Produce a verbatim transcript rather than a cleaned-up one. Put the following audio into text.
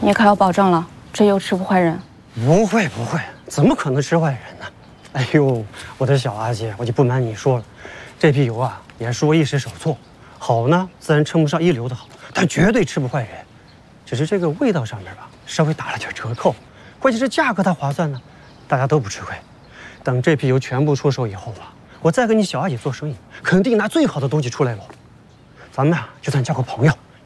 你可要保证了，这油吃不坏人。 不会不会，怎么可能吃坏人呢？哎呦，我的小阿姐，我就不瞒你说了，这批油啊，也是我一时手错，好呢，自然称不上一流的好，但绝对吃不坏人。只是这个味道上面吧，稍微打了点折扣，关键是价格它划算呢，大家都不吃亏。等这批油全部出手以后啊，我再跟你小阿姐做生意，肯定拿最好的东西出来喽。咱们啊，就算交个朋友。